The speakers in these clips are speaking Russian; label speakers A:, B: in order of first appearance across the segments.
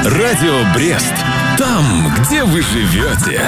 A: Радио Брест. Там, где вы живете.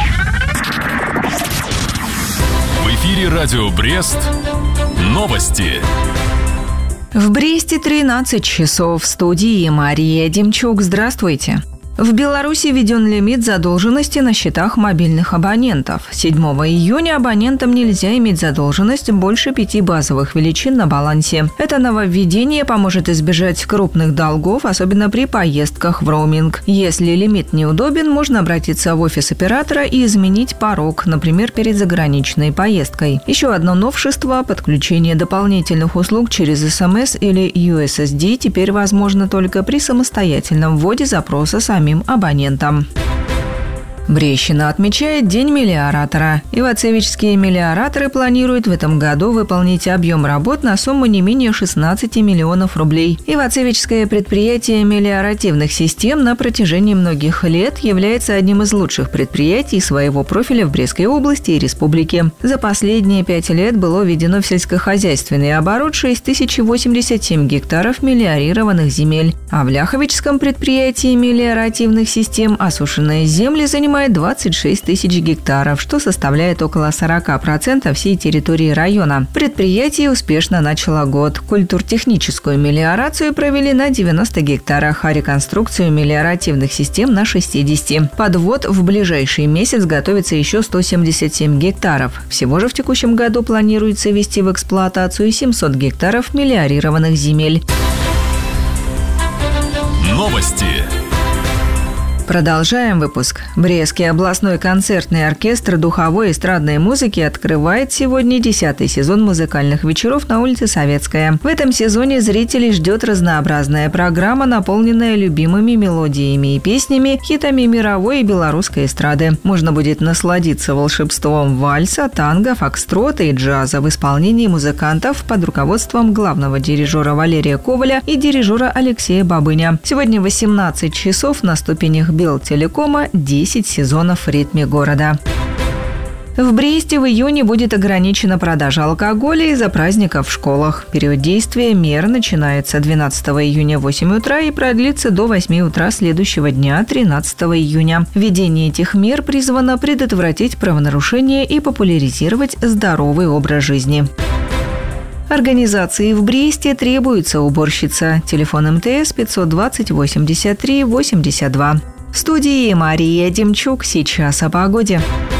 A: В эфире Радио Брест. Новости.
B: В Бресте 13 часов. В студии Мария Демчук. Здравствуйте. В Беларуси введен лимит задолженности на счетах мобильных абонентов. 7 июня абонентам нельзя иметь задолженность больше 5 базовых величин на балансе. Это нововведение поможет избежать крупных долгов, особенно при поездках в роуминг. Если лимит неудобен, можно обратиться в офис оператора и изменить порог, например, перед заграничной поездкой. Еще одно новшество – подключение дополнительных услуг через СМС или USSD теперь возможно только при самостоятельном вводе запроса самим абонентам. Брещина отмечает День мелиоратора. Ивацевичские мелиораторы планируют в этом году выполнить объем работ на сумму не менее 16 миллионов рублей. Ивацевичское предприятие мелиоративных систем на протяжении многих лет является одним из лучших предприятий своего профиля в Брестской области и республике. За последние 5 лет было введено в сельскохозяйственный оборот 6087 гектаров мелиорированных земель. А в Ляховичском предприятии мелиоративных систем осушенные земли занимают 26 тысяч гектаров, что составляет около 40% всей территории района. Предприятие успешно начало год. Культуртехническую мелиорацию провели на 90 гектарах, а реконструкцию мелиоративных систем на 60. Подвод в ближайший месяц готовится еще 177 гектаров. Всего же в текущем году планируется ввести в эксплуатацию 700 гектаров мелиорированных земель.
A: Новости.
B: Продолжаем выпуск. Брестский областной концертный оркестр духовой эстрадной музыки открывает сегодня 10-й сезон музыкальных вечеров на улице Советская. В этом сезоне зрителей ждет разнообразная программа, наполненная любимыми мелодиями и песнями, хитами мировой и белорусской эстрады. Можно будет насладиться волшебством вальса, танго, фокстрота и джаза в исполнении музыкантов под руководством главного дирижера Валерия Коваля и дирижера Алексея Бабыня. Сегодня в 18 часов на ступенях Белтелекома 10 сезонов в ритме города. В Бресте в июне будет ограничена продажа алкоголя из-за праздников в школах. Период действия мер начинается 12 июня в 8 утра и продлится до 8 утра следующего дня, 13 июня. Введение этих мер призвано предотвратить правонарушения и популяризировать здоровый образ жизни. Организации в Бресте требуется уборщица. Телефон МТС 520 83 82. В студии Мария Демчук. Сейчас о погоде.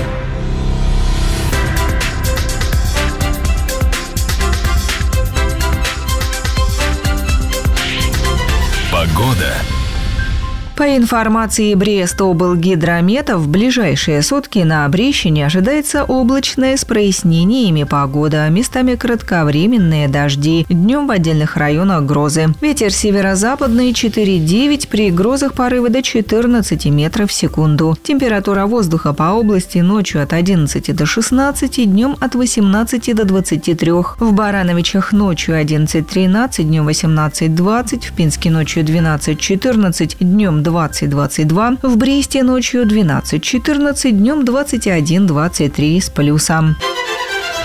A: Погода.
B: По информации Брестоблгидромета, в ближайшие сутки на Брещине ожидается облачная с прояснениями погода, местами кратковременные дожди, днем в отдельных районах грозы. Ветер северо-западный 4,9, при грозах порывы до 14 метров в секунду. Температура воздуха по области ночью от 11 до 16, днем от 18 до 23. В Барановичах ночью 11-13, днем 18-20, в Пинске ночью 12-14, днем 20-22, в Бресте ночью 12-14, днем 21-23 с плюсом.